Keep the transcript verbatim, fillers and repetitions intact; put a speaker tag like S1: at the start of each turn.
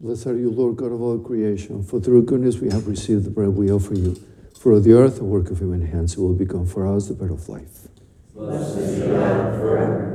S1: Blessed are you, Lord God of all creation, for through goodness we have received the bread we offer you. For the earth, the work of human hands, it will become for us the bread of life.
S2: Blessed be God forever.